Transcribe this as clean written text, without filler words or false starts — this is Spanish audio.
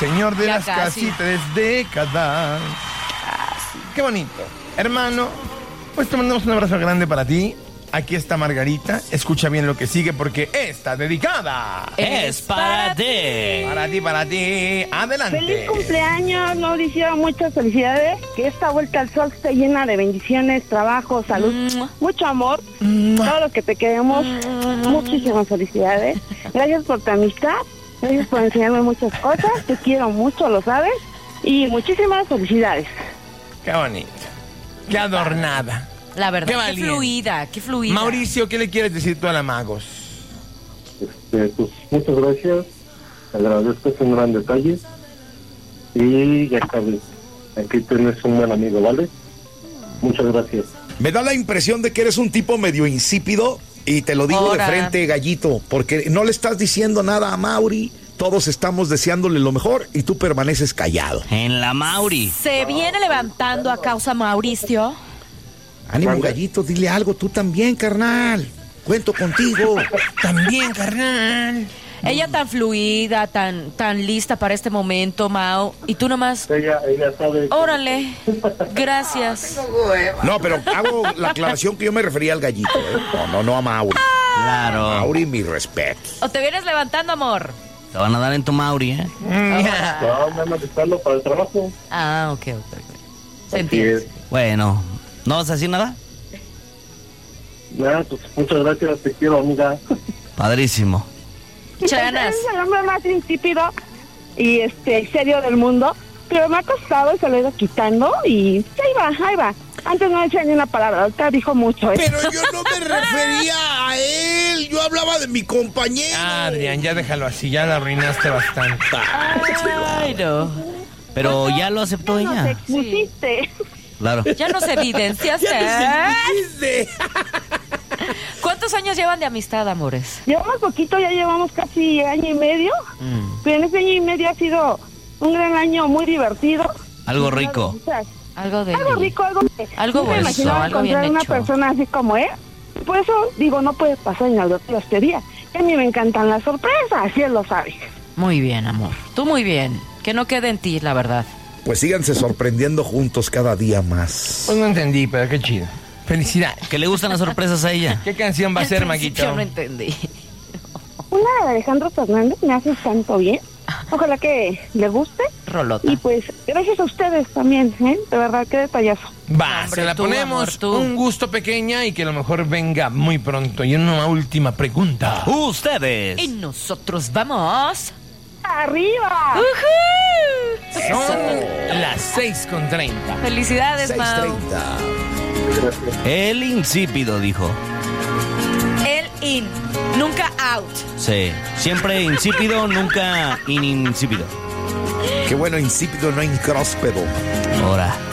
señor de Ya las casi. casi 3 décadas. Qué bonito. Hermano, pues te mandamos un abrazo grande para ti. Aquí está Margarita. Escucha bien lo que sigue porque está dedicada. Es para ti. Para ti. Adelante. Feliz cumpleaños, Mauricio, muchas felicidades. Que esta vuelta al sol esté llena de bendiciones, trabajo, salud, mucho amor. Todo lo que te queremos, muchísimas felicidades. Gracias por tu amistad, gracias por enseñarme muchas cosas. Te quiero mucho, lo sabes. Y muchísimas felicidades. Qué bonito. Qué adornada. La verdad, Qué qué valiente. fluida, qué fluida. Mauricio, ¿qué le quieres decir tú a la Magos? Pues muchas gracias, te agradezco, es un gran detalle y ya sabes, aquí tienes un buen amigo, ¿vale? Muchas gracias. Me da la impresión de que eres un tipo medio insípido y te lo digo Ahora. de frente, Gallito, porque no le estás diciendo nada a Mauri, todos estamos deseándole lo mejor y tú permaneces callado. En la Mauri. ¿Se viene levantando a causa Mauricio? Ánimo, Gallito, dile algo tú también, carnal. Cuento contigo. También, carnal. Ella tan fluida, tan lista para este momento, Mau. Y tú nomás, Ella sabe. órale, gracias. No, pero hago la aclaración que yo me refería al Gallito, ¿eh? No a Mauri. Claro. Mauri, mi respeto. ¿O te vienes levantando, amor? Te van a dar en tu Mauri, ¿eh? No, me van a necesitarlo para el trabajo. Ah, ok. Se Así entiende. es. Bueno, ¿no vas a decir nada? Nada, pues muchas gracias, te quiero, amiga. Padrísimo. Chanas. Es el hombre más insípido y serio del mundo, pero me ha costado y se lo he ido quitando y ahí va. Antes no decía ni una palabra, ahorita dijo mucho. Pero yo no me refería a él, yo hablaba de mi compañero. Adrián, ya déjalo así, ya la arruinaste bastante. Ay, no. Pero ya lo aceptó Nos ella. expusiste. Claro. Ya nos evidenciaste. ¿Cuántos años llevan de amistad, amores? Llevamos poquito, ya llevamos casi año y medio, pero en ese año y medio ha sido un gran año muy divertido. Algo rico. Algo de... Algo rico, algo Algo nunca me bueno, imaginaba algo bien encontrar una hecho. persona así como él. Por eso digo, no puede pasar inadvertido. A mí me encantan las sorpresas, así él lo sabe. Muy bien, amor. Tú muy bien. Que no quede en ti, la verdad. Pues síganse sorprendiendo juntos cada día más. Pues no entendí, pero qué chido. Felicidades. Que le gustan las sorpresas a ella. ¿Qué canción va a ser, Al principio Maguito? no entendí. Una de Alejandro Fernández me hace tanto bien. Ojalá que le guste. Rolota. Y pues, gracias a ustedes también, ¿eh? De verdad, qué detallazo. Va, Hombre, se la tú, ponemos. amor, tú. Un gusto pequeña y que a lo mejor venga muy pronto. Y una última pregunta. Ustedes. Y nosotros vamos... ¡Arriba! Son las 6:30. Felicidades, Mau. 6:30. El insípido, dijo. El in, nunca out. Sí. Siempre insípido, nunca insípido. Qué bueno, insípido, no incróspero. Ahora.